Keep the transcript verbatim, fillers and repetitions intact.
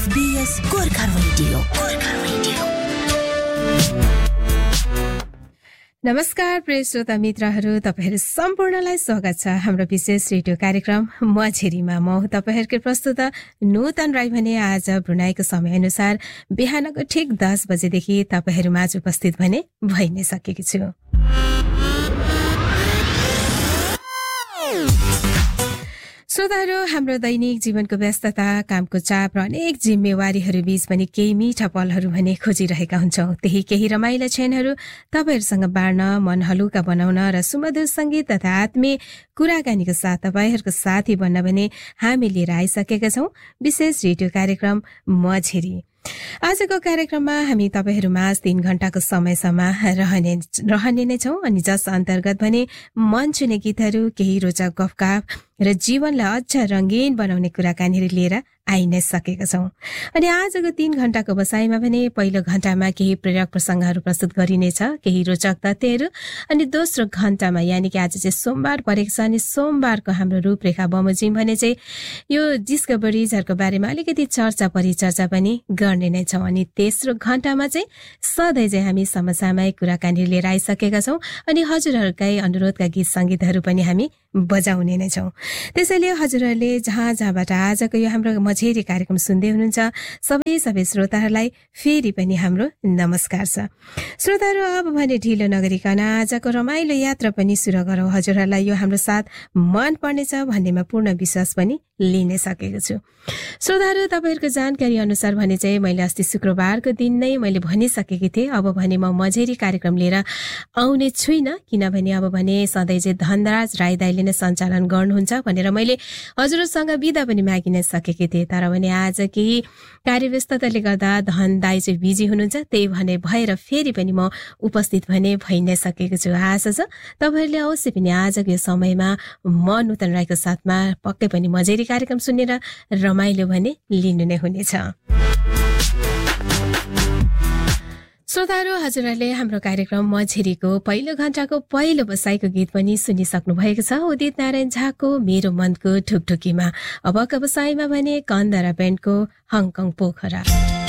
SBS Gorkha radio Gorkha radio. नमस्कार प्रिय श्रोता मित्रहरू, तपाईहरु सम्पूर्णलाई स्वागत छ हाम्रो विशेष रेडियो कार्यक्रम मझेरीमा। म हुँ तपाईहरुको प्रस्तुता नूतन राई भने आज ब्रुनाईको समय अनुसार बिहानको ठीक दस बजेदेखि तपाईहरु माझ उपस्थित भने भइ नै सकेकी छु। श्रोताहरू, हाम्रो दैनिक जीवनको व्यस्तता, कामको चाप र अनेक जिम्मेवारीहरू बीच पनि केही मिठा पलहरू भने खोजिरहेका हुन्छौं। त्यही केही रमाइला क्षणहरू तपाईहरुसँग बाँड्न, मन हलुका बनाउन र सुमधुर संगीत तथा आत्मीय कुराकानीको साथ तपाईहरुको साथी बन्न भने हामी लिएर आइसकेका छौं विशेष रेडियो कार्यक्रम मझेरी। आजको कार्यक्रममा हामी तपाईहरु माझ तीन घण्टाको समयसम्म रहने रहने नै छौं अनि जस अन्तर्गत भने मन छुने गीतहरू, केही रोचक गफगाफ र जीवनलाई अझ रंगीन बनाउने कुराकानीहरू लिएर आइ नै सकेका छौं। अनि आजको तीन घण्टाको बसाइमा भने पहिलो घण्टामा केही प्रेरक प्रसंगहरू प्रस्तुत गरिनेछ, केही रोचक तथ्यहरू, अनि दोस्रो घण्टामा यानि कि आज चाहिँ सोमबार परेको छ अनि सोमबारको हाम्रो रूपरेखा बमोजिम भने चाहिँ यो डिस्कभरीजहरूको बारेमा अलिकति चर्चा परिचर्चा पनि गर्ने नै छौं। अनि तेस्रो घण्टामा चाहिँ सधैँ चाहिँ हामी समसामयिक कुराकानी लिएर आइसकेका छौं अनि हजुरहरूकै अनुरोधका गीत संगीतहरू पनि हामी बजाउने नै छौं। त्यसैले हजुरहरूले जहाँ जहाँबाट आजको यो हाम्रो मझेरी कार्यक्रम सुन्दै हुनुहुन्छ सबै सबै श्रोताहरूलाई फेरि पनि हाम्रो नमस्कार छ। श्रोताहरू, अब भने ढिलो नगरिकन आजको रमाइलो यात्रा पनि सुरु गरौँ। हजुरहरूलाई यो हाम्रो साथ मन पर्नेछ भन्नेमा पूर्ण विश्वास पनि लिन सकेको छु। श्रोताहरू, तपाईहरुको जानकारी अनुसार भने चाहिँ मैले अस्ति शुक्रबारको दिन नै मैले भनिसकेकी थिएँ अब भने म मझेरी कार्यक्रम लिएर आउने छुइनँ, किनभने अब भने सधैँ चाहिँ धनराज राई दाइले नै सञ्चालन गर्नुहुन्छ भनेर मैले हजुरसँग बिदा पनि मागि नै सकेकी थिएँ। तर भने आज केही कार्यव्यस्तताले गर्दा धन दाइ चाहिँ बिजी हुनुहुन्छ, त्यही भने भएर फेरि पनि म उपस्थित भने भइ नै सकेको छु। आशा छ तपाईहरुले अवश्य पनि आजको यो समयमा म नूतन राईको साथमा पक्कै पनि मझेरी कार्यक्रम सुनेर रमाइलो भने लिनु नै हुनेछ। श्रोताहरू, हजुरहरूले हाम्रो कार्यक्रम मझेरीको पहिलो घण्टाको पहिलो बसाइको गीत पनि सुनिसक्नु भएको छ, उदित नारायण झाको मेरो मनको ठुकठुकीमा। अबका बसाइमा भने कन्दरा ब्यान्डको हङकङ पोखरा।